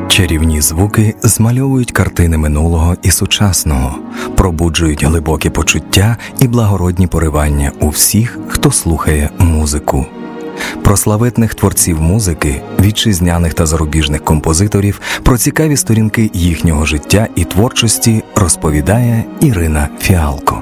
Чарівні звуки змальовують картини минулого і сучасного, пробуджують глибокі почуття і благородні поривання у всіх, хто слухає музику. Про славетних творців музики, вітчизняних та зарубіжних композиторів, про цікаві сторінки їхнього життя і творчості розповідає Ірина Фіалко.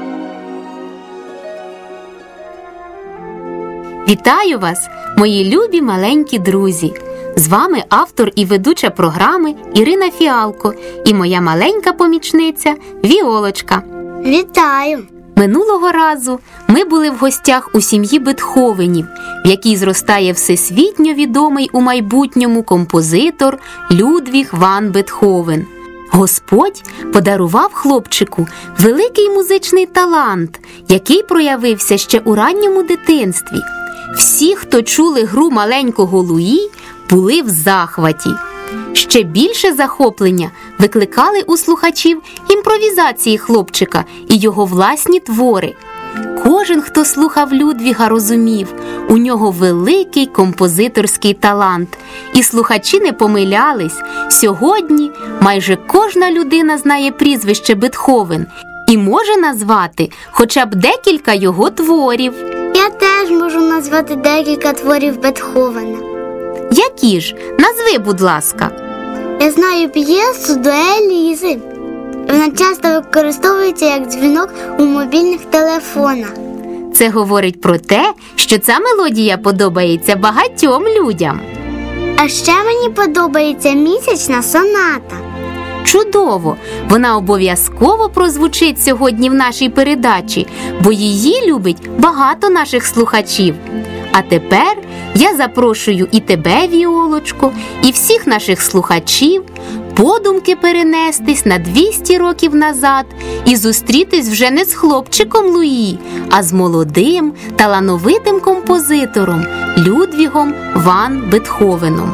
Вітаю вас, мої любі маленькі друзі! З вами автор і ведуча програми Ірина Фіалко і моя маленька помічниця Віолочка. Вітаю! Минулого разу ми були в гостях у сім'ї Бетховенів, в якій зростає всесвітньо відомий у майбутньому композитор Людвіг ван Бетховен. Господь подарував хлопчику великий музичний талант, який проявився ще у ранньому дитинстві. Всі, хто чули гру маленького Луї, були в захваті. Ще більше захоплення викликали у слухачів імпровізації хлопчика і його власні твори. Кожен, хто слухав Людвіга, розумів, у нього великий композиторський талант. І слухачі не помилялись. Сьогодні майже кожна людина знає прізвище Бетховен і може назвати хоча б декілька його творів. Я теж можу назвати декілька творів Бетховена. Які ж? Назви, будь ласка. Я знаю п'єсу «Дуель Лізи». Вона часто використовується як дзвінок у мобільних телефонах. Це говорить про те, що ця мелодія подобається багатьом людям. А ще мені подобається «Місячна соната». Чудово! Вона обов'язково прозвучить сьогодні в нашій передачі, бо її любить багато наших слухачів. А тепер я запрошую і тебе, Віолочко, і всіх наших слухачів подумки перенестись на 200 років назад і зустрітись вже не з хлопчиком Луї, а з молодим, талановитим композитором Людвігом ван Бетховеном.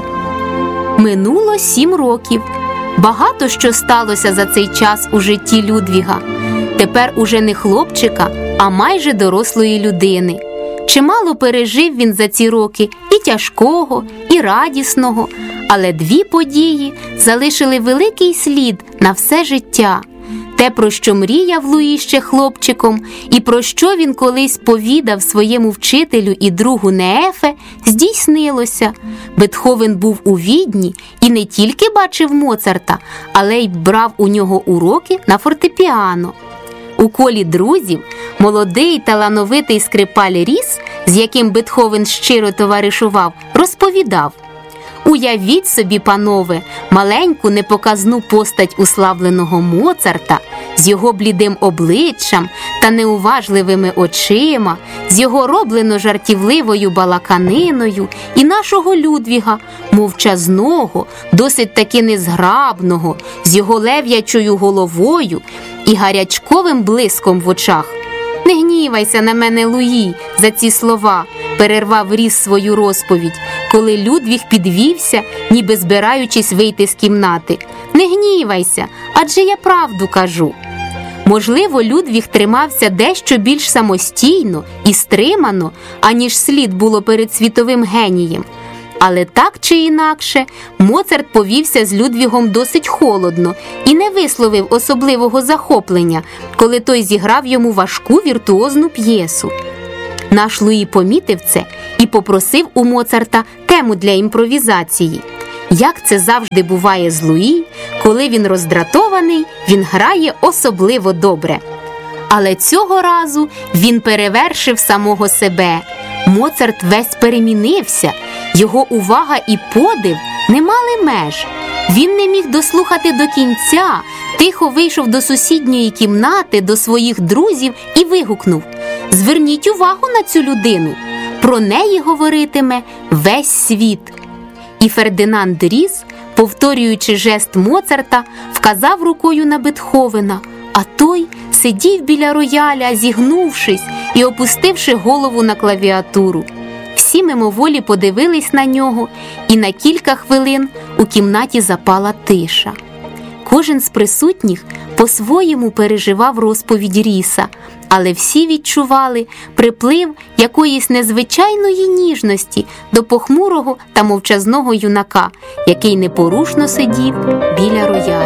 Минуло 7 років. Багато що сталося за цей час у житті Людвіга. Тепер уже не хлопчика, а майже дорослої людини. Чимало пережив він за ці роки і тяжкого, і радісного, але 2 події залишили великий слід на все життя. Те, про що мріяв Луї ще хлопчиком, і про що він колись повідав своєму вчителю і другу Неефе, здійснилося. Бетховен був у Відні і не тільки бачив Моцарта, але й брав у нього уроки на фортепіано. У колі друзів молодий талановитий скрипаль Ріс, з яким Бетховен щиро товаришував, розповідав: «Уявіть собі, панове, маленьку непоказну постать уславленого Моцарта з його блідим обличчям та неуважливими очима, з його роблено-жартівливою балаканиною і нашого Людвіга, мовчазного, досить таки незграбного, з його лев'ячою головою і гарячковим блиском в очах». «Не гнівайся на мене, Луї, за ці слова», – перервав Ріс свою розповідь, коли Людвіг підвівся, ніби збираючись вийти з кімнати. «Не гнівайся, адже я правду кажу». Можливо, Людвіг тримався дещо більш самостійно і стримано, аніж слід було перед світовим генієм. Але так чи інакше, Моцарт повівся з Людвігом досить холодно і не висловив особливого захоплення, коли той зіграв йому важку віртуозну п'єсу. Наш Луї помітив це і попросив у Моцарта тему для імпровізації. Як це завжди буває з Луї, коли він роздратований, він грає особливо добре. Але цього разу він перевершив самого себе. Моцарт весь перемінився, його увага і подив не мали меж. Він не міг дослухати до кінця, тихо вийшов до сусідньої кімнати, до своїх друзів і вигукнув: «Зверніть увагу на цю людину, про неї говоритиме весь світ». І Фердинанд Ріс, повторюючи жест Моцарта, вказав рукою на Бетховена, а той сидів біля рояля, зігнувшись і опустивши голову на клавіатуру. Всі мимоволі подивились на нього, і на кілька хвилин у кімнаті запала тиша. Кожен з присутніх по-своєму переживав розповідь Ріса, але всі відчували приплив якоїсь незвичайної ніжності до похмурого та мовчазного юнака, який непорушно сидів біля рояля.